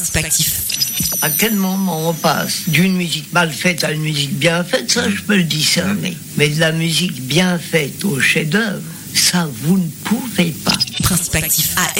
Prospectif. À quel moment on passe d'une musique mal faite à une musique bien faite, ça je peux le discerner. Mais de la musique bien faite au chef-d'œuvre, ça vous ne pouvez pas. Prospectif à